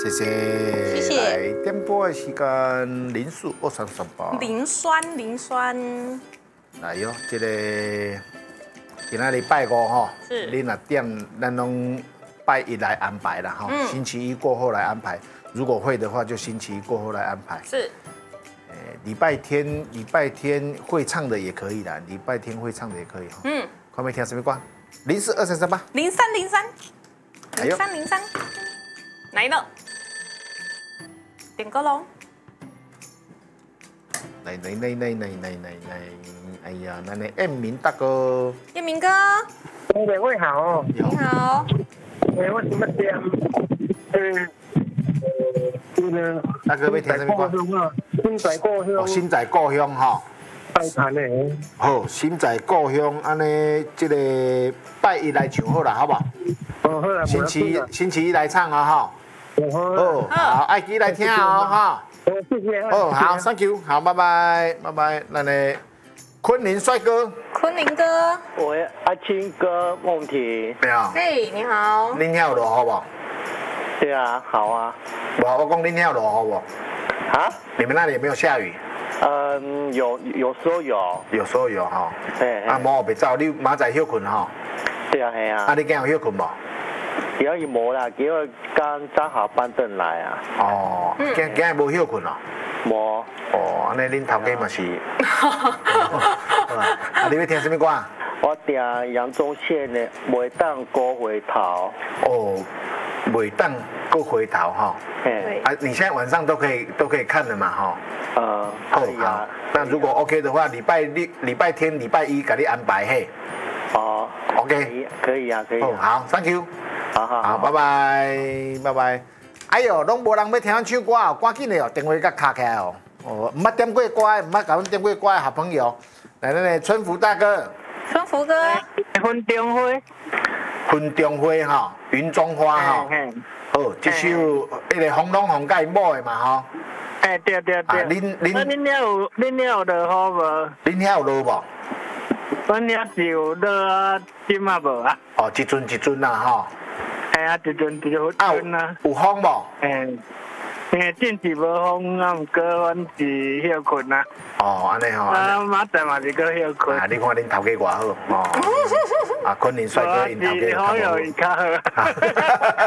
谢谢。 谢谢来点播的时间，零数233。 磷酸。 来哟，这个今仔日拜五吼， 是你若点，咱拢拜一来安排啦哈。星期一过后来安排，如果会的话，就星期一过后来安排。 是。 礼拜天会唱的也可以啦，礼拜天会唱的也可以哈。快没听什么歌？042338。 0303，来了，点歌喽。 来，哎呀，那燕明大哥， 彦明哥， 各位好， 你好。 我什么点？ 大哥要听什么歌？ 新在故乡。 哦，心在故乡哈。 拜坛的。 好，心在故乡，安尼这个拜一来唱好啦，好不好？ 哦，好啦。 星期一来唱啊哈。 哦， 好，爱记来听哦哈。 谢谢。 哦，好 ，Thank you，好，拜拜，咱的昆凌帅哥。 昆凌哥， 喂，阿青哥，梦婷。 没有。 嘿，你好。 恁遐有落好不好？ 对啊，好啊。 我讲恁遐有落好不？ 啊？ 你们那里有没有下雨？ 有时候有。 有时候有哈。 嘿。 啊，无别走，你明仔休困哈。 对啊，系啊。 啊，你今有休困无？ 今日无啦，今日刚扎好板凳来啊。 哦，今日无休困哦。 无。 哦，安尼恁头家嘛是。啊，你要听什么歌？ 我听杨宗宪的《袂当过回头》。 哦，袂当过回头哈。 嘿。 啊，你现在晚上都可以看了嘛哈？ 可以啊。 那如果 OK 的话，礼拜天、礼拜一给你安排嘿。 哦。 OK。 可以啊，可以。 哦，好 ，Thank you。 好， 拜拜。哎呦，拢无人要听咱唱歌哦，赶紧的哦，电话甲卡起来哦。哦，唔捌点过歌，唔捌甲阮点过歌的好朋友，来，春福大哥。 春福哥。 分中花。 分中花哈，云中花哈。好，这首迄个轰隆洪甲伊某的嘛吼。 哎，对。恁遐有落好无？ 恁遐有落无？ 阮遐是有落啊，今仔无啊。 哦，一阵啦吼。 哎呀，一阵啊。 有风无？ 天是无风啊，毋过阮是休困啊。 哦，安尼吼。 啊，明仔嘛是搁休困。 啊，你看恁头家偌好哦。啊，昆凌帅哥因头家较无。 我是好友伊较好。